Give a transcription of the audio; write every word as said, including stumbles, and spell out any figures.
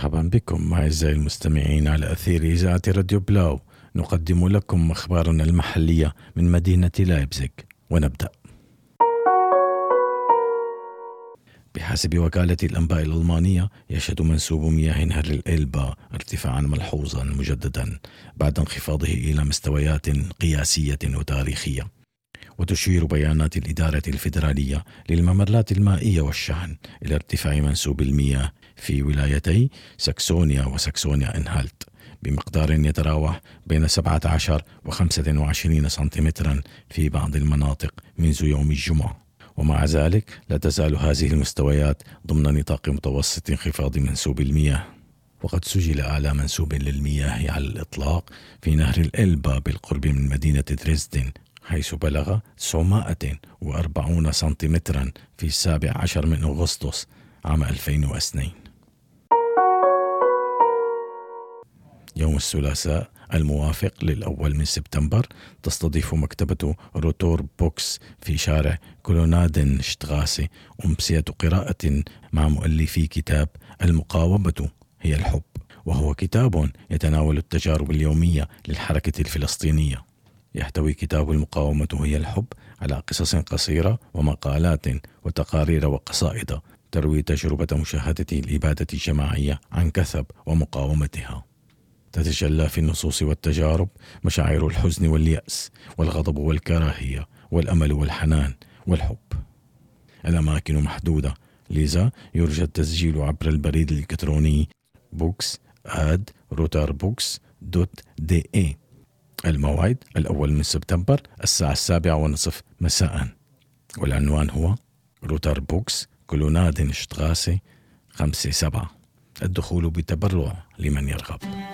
مرحبا بكم أعزائي المستمعين على أثير إذاعة راديو بلاو. نقدم لكم أخبارنا المحلية من مدينة لايبزيغ، ونبدأ. بحسب وكالة الأنباء الألمانية، يشهد منسوب مياه نهر الإلبا ارتفاعا ملحوظا مجددا بعد انخفاضه إلى مستويات قياسية وتاريخية. وتشير بيانات الإدارة الفيدرالية للممرات المائية والشحن إلى ارتفاع منسوب المياه في ولايتي ساكسونيا وساكسونيا إنهالت بمقدار يتراوح بين سبعة عشر وخمسة وعشرين سنتيمترا في بعض المناطق منذ يوم الجمعة. ومع ذلك لا تزال هذه المستويات ضمن نطاق متوسط انخفاض منسوب المياه. وقد سجل أعلى منسوب للمياه على الإطلاق في نهر الإلبا بالقرب من مدينة دريسدن، حيث بلغ تسعمائة وأربعين سنتيمترا في السابع عشر من أغسطس عام ألفين واثنين. يوم الثلاثاء الموافق للأول من سبتمبر تستضيف مكتبة روتور بوكس في شارع كولونادن شتغاسي أمسية قراءة مع مؤلفي كتاب المقاومة هي الحب، وهو كتاب يتناول التجارب اليومية للحركة الفلسطينية. يحتوي كتاب المقاومة هي الحب على قصص قصيرة ومقالات وتقارير وقصائد تروي تجربة مشاهدة الإبادة الجماعية عن كثب ومقاومتها. تتجلى في النصوص والتجارب مشاعر الحزن واليأس والغضب والكراهية والأمل والحنان والحب. الأماكن محدودة، لذا يرجى التسجيل عبر البريد الإلكتروني بوكس آت روتربوكس دوت دي اي. الموعد الأول من سبتمبر الساعة السابعة ونصف مساء، والعنوان هو روتربوكس كولونادن شتغاسي خمسة سبعة. الدخول بتبرع لمن يرغب.